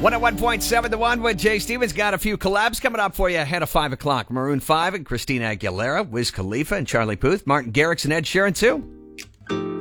101.7 The One with Jay Stevens. Got a few collabs coming up for you ahead of 5 o'clock. Maroon 5 and Christina Aguilera, Wiz Khalifa and Charlie Puth, Martin Garrix and Ed Sheeran too.